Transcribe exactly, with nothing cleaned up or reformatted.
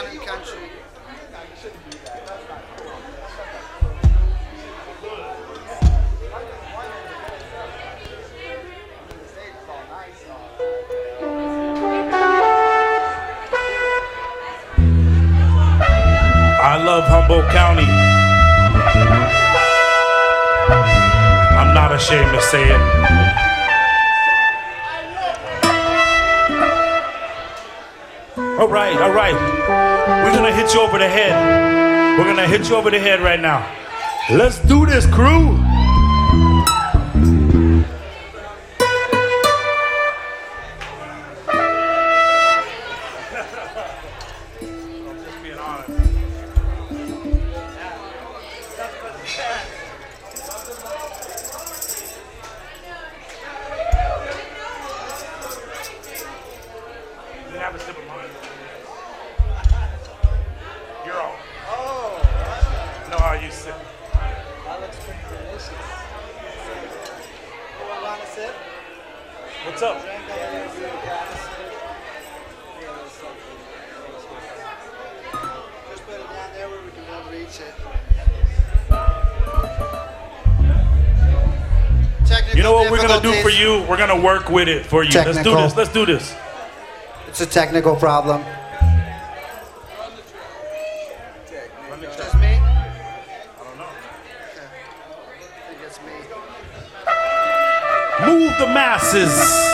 wine country. I love Humboldt County. I'm not ashamed to say it. All right, all right. We're gonna hit you over the head. We're gonna hit you over the head right now. Let's do this, crew. Have a sip of mine. You're all. Oh. No, how you sip. That looks pretty delicious. You want a sip? What's up? Drink a little bit of gas. Just put it down there where we can all reach it. Technical You know what we're gonna do for difficulties. you? We're gonna work with it for you. Let's do Technical. this. Let's do this. It's a technical problem. Just me? I don't know. I think it's me. Move the masses.